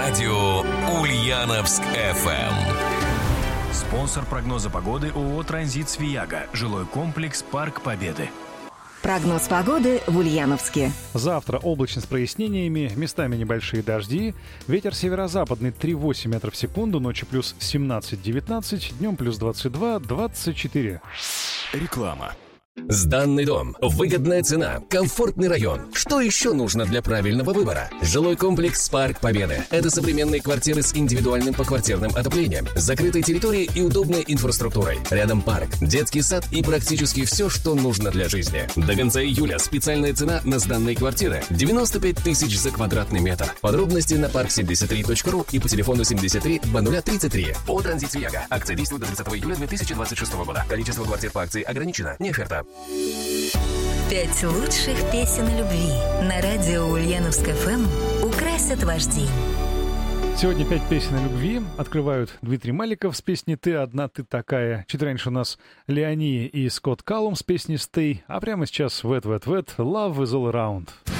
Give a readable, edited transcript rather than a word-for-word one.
Радио Ульяновск FM. Спонсор прогноза погоды ООО «Транзит Свияга». Жилой комплекс «Парк Победы». Прогноз погоды в Ульяновске. Завтра облачно с прояснениями, местами небольшие дожди. Ветер северо-западный 3,8 метров в секунду, ночью плюс 17-19, днем плюс 22-24. Реклама. Сданный дом. Выгодная цена. Комфортный район. Что еще нужно для правильного выбора? Жилой комплекс «Парк Победы». Это современные квартиры с индивидуальным поквартирным отоплением, закрытой территорией и удобной инфраструктурой. Рядом парк, детский сад и практически все, что нужно для жизни. До конца июля специальная цена на сданные квартиры – 95 тысяч за квадратный метр. Подробности на park73.ru и по телефону 73 0033. ООО «Транзит Свияга». Акция действует до 30 июля 2026 года. Количество квартир по акции ограничено. Не оферта. 5 лучших песен о любви на радио Ульяновск FM украсят ваш день. Сегодня 5 песен о любви открывают Дмитрий Маликов с песней «Ты одна, ты такая». Чуть раньше у нас Леони и Скотт Каллум с песней «Stay». А прямо сейчас «Wet, Wet, Wet» «Love is all around».